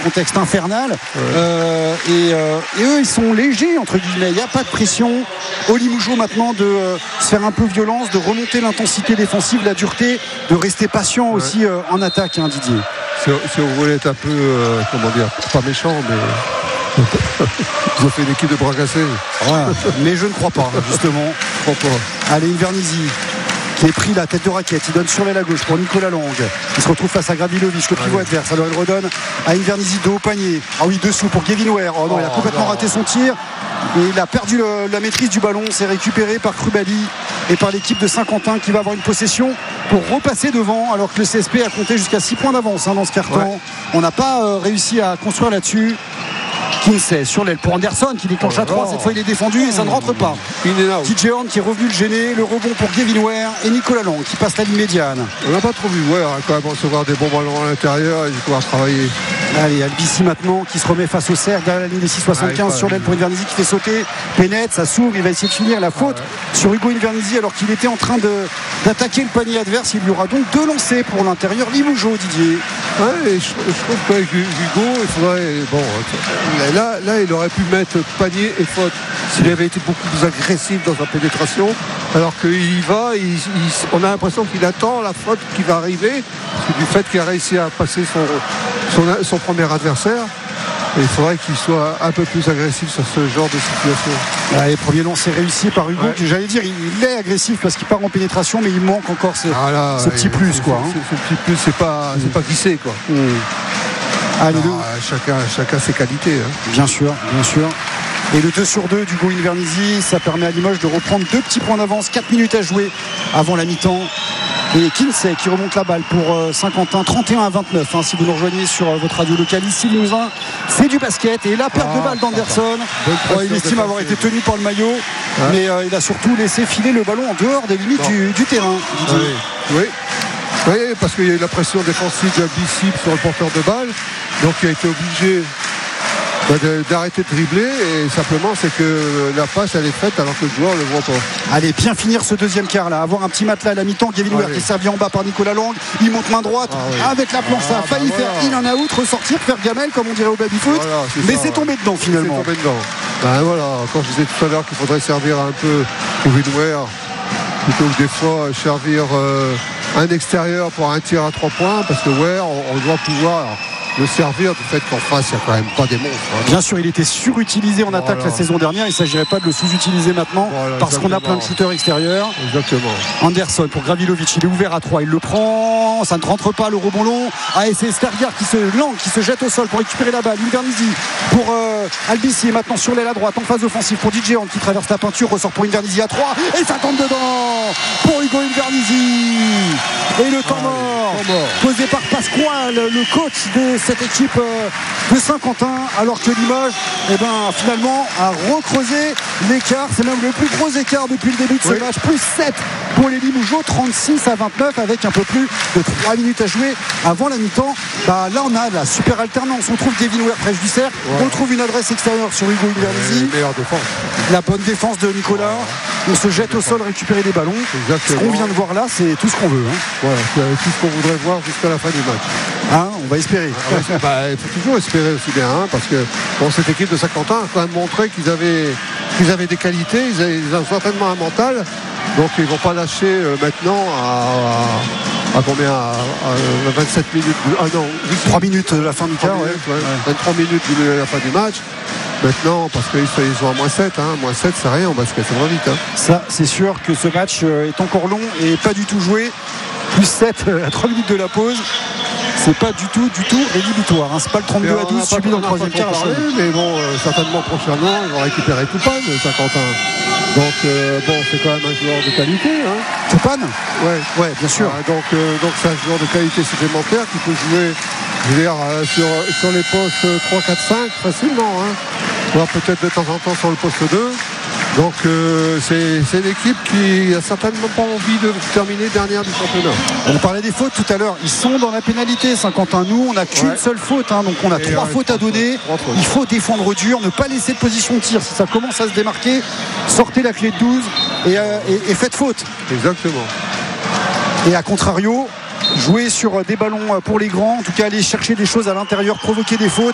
contexte infernal. Et eux, ils sont légers, entre guillemets. Il n'y a pas de pression. Au Limoges maintenant de se faire un peu violence, de remonter l'intensité défensive, la dureté, de rester patient aussi en attaque, hein, Didier. Si on voulait être un peu, comment dire, pas méchant, mais ils ont fait une équipe de bras cassés. Ouais, mais je ne crois pas, justement. Je crois pas. Allez, Invernizzi qui est pris la tête de raquette, il donne sur l'aile à gauche pour Nicolas Lang, il se retrouve face à Gravilovic, le pivot adverse, alors il redonne à Invernizzi de haut panier, ah oui, dessous pour Kevin Ware, oh non, il a complètement raté son tir et il a perdu la maîtrise du ballon. C'est récupéré par Krubali et par l'équipe de Saint-Quentin qui va avoir une possession pour repasser devant, alors que le CSP a compté jusqu'à 6 points d'avance dans ce carton. On n'a pas réussi à construire là-dessus. Kinsey sur l'aile pour Anderson qui déclenche à 3. Cette fois il est défendu et ça ne rentre pas. TJ Horn qui est revenu le gêner. Le rebond pour Kevin Ware et Nicolas Lang qui passe la ligne médiane. On n'a pas trop vu Ware quand même recevoir des bons ballons à l'intérieur et pouvoir travailler. Allez, Albici maintenant qui se remet face au cercle derrière la ligne des 6,75 sur l'aile pour Invernizzi qui fait sauter. Pénètre, ça s'ouvre, il va essayer de finir la faute sur Hugo Invernizzi alors qu'il était en train d'attaquer le panier adverse. Il y aura donc 2 lancers pour l'intérieur Limougeau, Didier. Ouais, et je trouve qu'avec Hugo, il faudrait. Bon, là, il aurait pu mettre panier et faute s'il avait été beaucoup plus agressif dans sa pénétration. Alors qu'il va, on a l'impression qu'il attend la faute qui va arriver du fait qu'il a réussi à passer son premier adversaire. Et il faudrait qu'il soit un peu plus agressif sur ce genre de situation. Allez, premier lancé réussi par Hugo. J'allais dire, il est agressif parce qu'il part en pénétration, mais il manque encore ce petit plus, quoi. Ce petit plus, c'est pas glissé, quoi. Allez, chacun ses qualités. Hein. Bien sûr. Et le 2-sur-2 d'Hugo Invernizzi, ça permet à Limoges de reprendre 2 petits points d'avance, 4 minutes à jouer avant la mi-temps. Et Kinsey qui remonte la balle pour Saint-Quentin, 31-29, hein, si vous nous rejoignez sur votre radio locale ici Limousin. C'est du basket et la perte de balle d'Anderson. Il estime avoir été tenu par le maillot, mais il a surtout laissé filer le ballon en dehors des limites du terrain. Oui, parce qu'il y a eu la pression défensive de Bissip sur le porteur de balle, donc il a été obligé d'arrêter de dribbler, et simplement c'est que la passe elle est faite alors que le joueur ne le voit pas. Allez, bien finir ce deuxième quart là, avoir un petit matelas à la mi-temps. Kevin Ware qui est servi en bas par Nicolas Lang, il monte main droite avec la planche, ça a failli faire in and out, ressortir, faire gamelle comme on dirait au baby-foot, mais c'est tombé dedans finalement. Quand je disais tout à l'heure qu'il faudrait servir un peu Kevin Ware plutôt que des fois servir un extérieur pour un tir à 3 points, parce que Ware on doit pouvoir le servir du fait qu'en face il n'y a quand même pas des monstres. Bien sûr, il était surutilisé en attaque la saison dernière, il ne s'agirait pas de le sous-utiliser maintenant parce qu'on a plein de shooters extérieurs. Exactement. Anderson pour Gravilovic, il est ouvert à 3, il le prend, ça ne rentre pas, le rebond long. Et c'est Stergard qui se jette au sol pour récupérer la balle. Invernizzi pour Albici, maintenant sur l'aile à droite en phase offensive pour DJ Horn qui traverse la peinture, ressort pour Invernizzi à 3 et ça tombe dedans pour Hugo Invernizzi. Et le temps mort posé par Pasquale, le coach de cette équipe de Saint-Quentin, alors que Limoges finalement a recreusé l'écart. C'est même le plus gros écart depuis le début de ce match, plus 7 pour les Limougeaux, 36-29 avec un peu plus de 3 minutes à jouer avant la mi-temps. Là on a la super alternance, on trouve Kevin Ware près du cercle, on trouve une adresse extérieure sur Hugo Invernizzi, la bonne défense de Nicolas, on se jette au sol récupérer des ballons. Exactement. Ce qu'on vient de voir là, c'est tout ce qu'on veut, hein. C'est tout ce qu'on voudrait voir jusqu'à la fin du match, on va espérer. Il faut toujours espérer aussi bien, parce que cette équipe de Saint-Quentin a quand même montré qu'ils avaient des qualités, ils ont certainement un mental, donc ils ne vont pas lâcher maintenant à combien, à 27 minutes 3 minutes de la fin du quart, 23 minutes de la fin du match. Maintenant, parce qu'ils sont à moins 7, moins 7 c'est rien en basket, ça va vite. Ça, c'est sûr que ce match est encore long et pas du tout joué. Plus 7 à 3 minutes de la pause. C'est pas du tout rédhibitoire. C'est pas le 32-12 subi dans le troisième quart. Mais bon, certainement prochainement, ils vont récupérer Toupane, Saint-Quentin. Donc c'est quand même un joueur de qualité. Toupane ? Ouais, bien sûr. Donc c'est un joueur de qualité supplémentaire qui peut jouer, sur les postes 3, 4, 5 facilement. Voire peut-être de temps en temps sur le poste 2. Donc c'est une équipe qui a certainement pas envie de terminer dernière du championnat. On parlait des fautes tout à l'heure, ils sont dans la pénalité Saint-Quentin. Nous on n'a qu'une seule faute, donc on a 3 fautes à donner. Il faut défendre dur, ne pas laisser de position de tir. Si ça commence à se démarquer, sortez la clé de 12 et faites faute. Exactement. Et à contrario, jouer sur des ballons pour les grands, en tout cas aller chercher des choses à l'intérieur, provoquer des fautes,